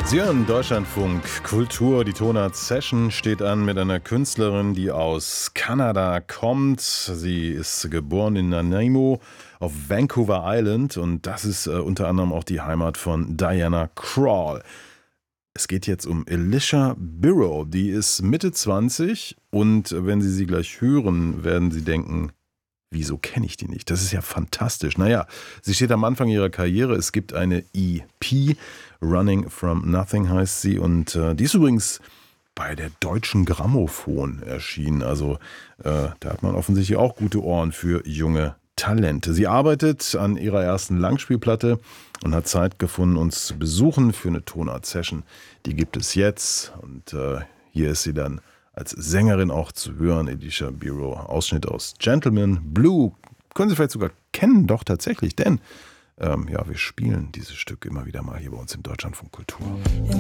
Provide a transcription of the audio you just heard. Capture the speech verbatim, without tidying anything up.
Sie hören Deutschlandfunk Kultur. Die Tonart Session steht an mit einer Künstlerin, die aus Kanada kommt. Sie ist geboren in Nanaimo auf Vancouver Island und das ist äh, unter anderem auch die Heimat von Diana Krall. Es geht jetzt um Alicia Birrow. Die ist Mitte zwanzig und wenn Sie sie gleich hören, werden Sie denken, wieso kenne ich die nicht? Das ist ja fantastisch. Naja, sie steht am Anfang ihrer Karriere. Es gibt eine E P, Running from Nothing heißt sie. Und äh, die ist übrigens bei der Deutschen Grammophon erschienen. Also äh, da hat man offensichtlich auch gute Ohren für junge Talente. Sie arbeitet an ihrer ersten Langspielplatte und hat Zeit gefunden, uns zu besuchen für eine Tonart-Session. Die gibt es jetzt. Und äh, hier ist sie dann als Sängerin auch zu hören, Alicia Birrow. Ausschnitt aus Gentleman Blue. Können Sie vielleicht sogar kennen, doch tatsächlich, denn ähm, ja, wir spielen dieses Stück immer wieder mal hier bei uns im Deutschlandfunk Kultur.